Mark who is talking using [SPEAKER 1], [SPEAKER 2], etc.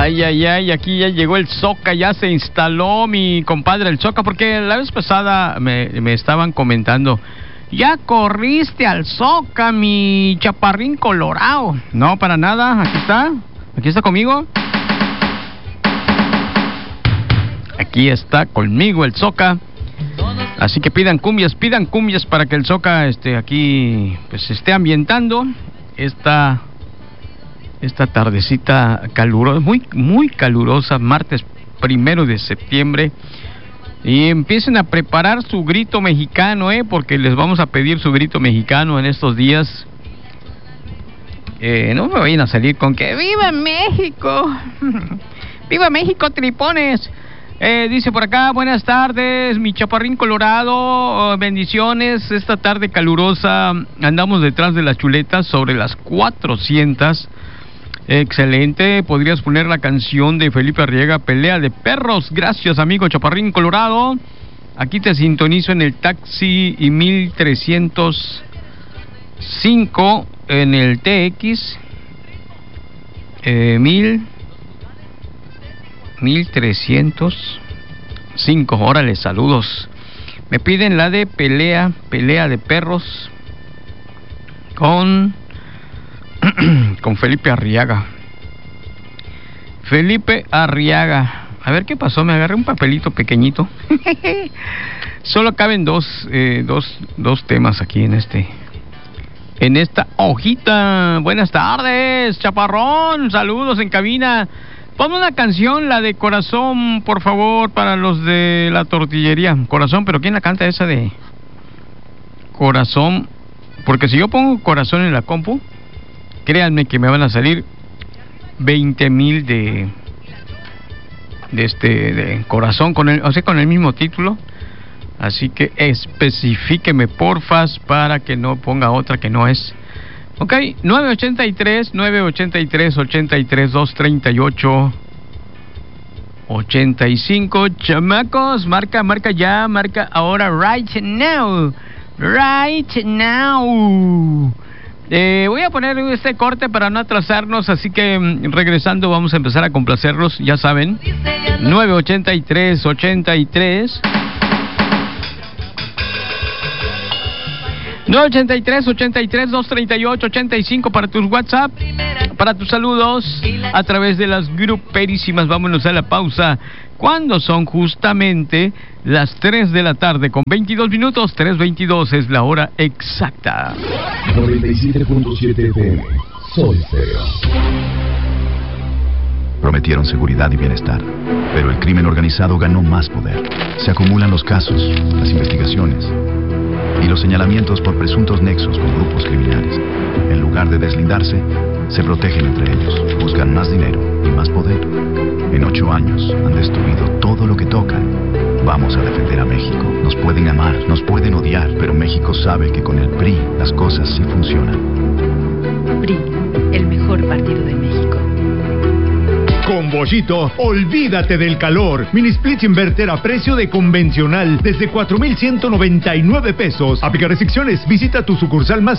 [SPEAKER 1] Ay, ay, ay, aquí ya llegó el Zoca, ya se instaló mi compadre el Zoca, porque la vez pasada me estaban comentando, ya corriste al Zoca, mi chaparrín colorado. No, para nada, aquí está conmigo. Aquí está conmigo el Zoca. Así que pidan cumbias para que el Zoca aquí pues esté ambientando esta tardecita calurosa, muy calurosa, martes 1 de septiembre. Y empiecen a preparar su grito mexicano, porque les vamos a pedir su grito mexicano en estos días. No me vayan a salir con que ¡viva México! ¡Viva México, tripones! Dice por acá, buenas tardes, mi chaparrín colorado, bendiciones. Esta tarde calurosa andamos detrás de las chuletas sobre las 400. Excelente, podrías poner la canción de Felipe Arriaga, Pelea de Perros. Gracias, amigo chaparrín colorado. Aquí te sintonizo en el taxi y 1305 en el TX 1305. Órale, saludos. Me piden la de Pelea de Perros con Felipe Arriaga. Felipe Arriaga. A ver qué pasó, me agarré un papelito pequeñito. Solo caben dos temas aquí en esta hojita. Buenas tardes, chaparrón. Saludos en cabina. Ponme una canción, la de Corazón, por favor, para los de la tortillería. Corazón, pero ¿quién la canta esa de Corazón? Porque si yo pongo Corazón en la compu, créanme que me van a salir 20,000 de Corazón con el mismo título. Así que especifíqueme porfas para que no ponga otra que no es. Ok, 983-238-85. Chamacos, marca ahora, right now. Voy a poner este corte para no atrasarnos, así que regresando vamos a empezar a complacerlos, ya saben. 983-83 238-85 para tus WhatsApp, para tus saludos a través de las gruperísimas. Vámonos a la pausa cuando son justamente las 3 de la tarde con 22 minutos. 3:22 es la hora exacta.
[SPEAKER 2] 97.7 FM, Sol Stereo. Prometieron seguridad y bienestar, pero el crimen organizado ganó más poder. Se acumulan los casos, las investigaciones y los señalamientos por presuntos nexos con grupos criminales. En lugar de deslindarse, se protegen entre ellos, buscan más dinero y más poder. En 8 años han destruido todo lo que tocan. Vamos a defender a México. Nos pueden amar, nos pueden odiar, pero México sabe que con el PRI las cosas sí funcionan.
[SPEAKER 3] PRI, el mejor partido de México.
[SPEAKER 4] Con Bollito, olvídate del calor. Mini split inverter a precio de convencional desde 4,199 pesos. Aplica restricciones. Visita tu sucursal más